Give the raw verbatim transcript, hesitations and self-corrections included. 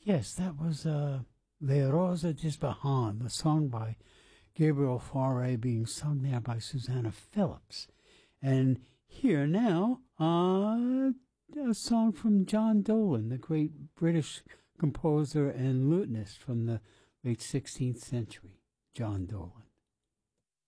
Yes, that was uh, Le Rosa d'Ispahan, the song by Gabriel Fauré being sung there by Susanna Phillips. And here now, uh, a song from John Dolan, the great British composer and lutenist from the late sixteenth century, John Dolan.